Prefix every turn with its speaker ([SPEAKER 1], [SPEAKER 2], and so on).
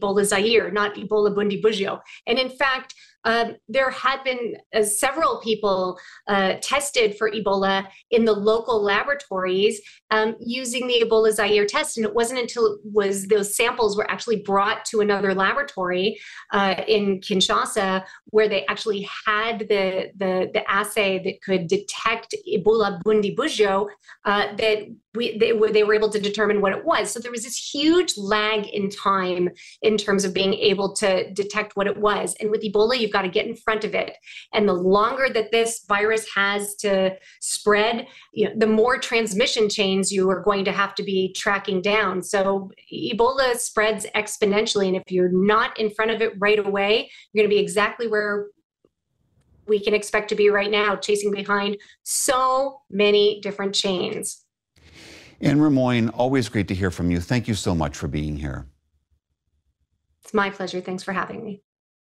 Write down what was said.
[SPEAKER 1] Ebola Zaire, not Ebola Bundi Bugio. And in fact, there had been several people tested for Ebola in the local laboratories using the Ebola Zaire test. And it wasn't until those samples were actually brought to another laboratory in Kinshasa, where they actually had the assay that could detect Ebola Bundi Bugio, that they were able to determine what it was. So there was this huge lag in time in terms of being able to detect what it was. And with Ebola, you've got to get in front of it. And the longer that this virus has to spread, the more transmission chains you are going to have to be tracking down. So Ebola spreads exponentially. And if you're not in front of it right away, you're going to be exactly where we can expect to be right now, chasing behind so many different chains.
[SPEAKER 2] Anne Rimoin, always great to hear from you. Thank you so much for being here.
[SPEAKER 1] It's my pleasure. Thanks for having me.